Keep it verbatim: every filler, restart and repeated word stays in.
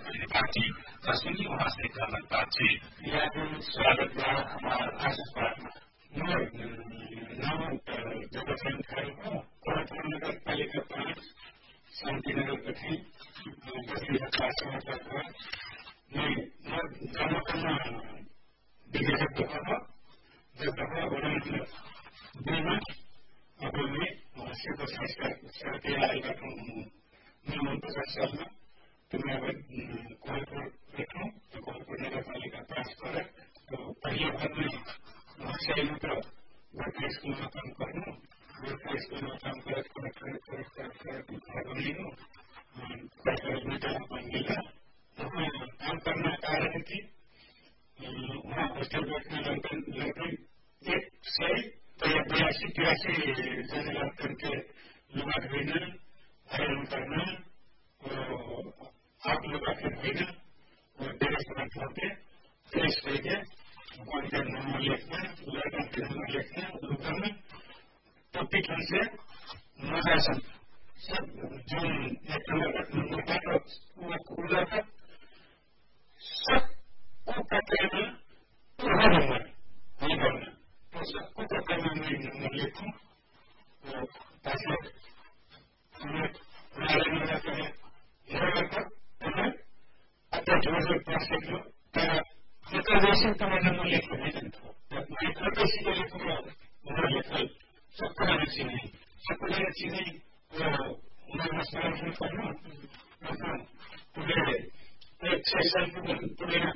party तस्वीर वहाँ से करना पार्टी या स्वागत हमारा आशीष पार्टी नाम जगत नगर पालिका पाँच शांति नगर कथी जमा करना विदेशक दफा जब दफा बनाने बिना अब मैं सिर्फ सरकार आएगा तो मैं उनको सालना तो मैं अगर कोलपुर रखूँ तो कोलपुर नगर पालिका पास कर तो पहले भर में सही का वर्कर स्कूल में काम करना वर्कर स्कूल में काम कर मिला काम करना कारण की वहाँ हॉस्टल बैठना लगभग लगभग एक सही बयासी तिरासी जन करके लुगा धोना आयरन करना आप लोग आकर धोना और ड्रेस होते फ्रेश होके उनका नंबर लिखना लड़का के नंबर लिखना लुगा में टोपी खन से मजासन सब जो एक नंबर का कूड़ा का सब को पकड़ना पूरा नंबर नहीं करना तो सबको पकड़ना मैं नंबर लिखूं ताकि हमें हमारे नंबर का है यह लगभग तुम्हें अपना जोर पास लिख लो तेरा रिकॉर्डेशन तुम्हें नंबर लिखो नहीं जानता मैं रिकॉर्डेशन को लिखूंगा नंबर लिखा सबको जाना चाहिए सबको जाना चाहिए तो मैं मसला करना तुम्हें एक सेशन तुम्हें